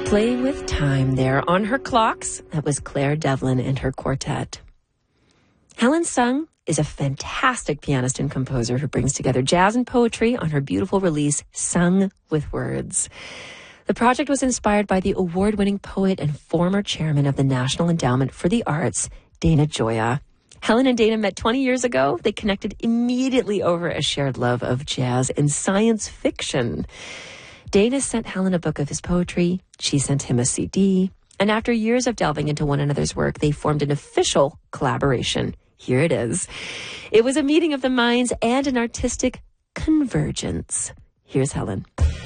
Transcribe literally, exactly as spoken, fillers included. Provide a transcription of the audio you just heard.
Playing with time there on her clocks. That was Claire Devlin and her quartet. Helen Sung is a fantastic pianist and composer who brings together jazz and poetry on her beautiful release, Sung with Words. The project was inspired by the award-winning poet and former chairman of the National Endowment for the Arts, Dana Gioia. Helen and Dana met twenty years ago. They connected immediately over a shared love of jazz and science fiction. Dana sent Helen a book of his poetry. She sent him a C D. And after years of delving into one another's work, they formed an official collaboration. Here it is. It was a meeting of the minds and an artistic convergence. Here's Helen.